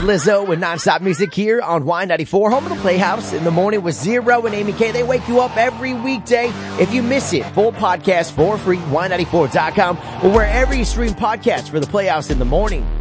Lizzo with nonstop music here on Y94, home of the Playhouse. In the morning with Zero and Amy K. They wake you up every weekday. If you miss it, full podcast for free, Y94.com, or wherever you stream podcasts for the Playhouse in the morning.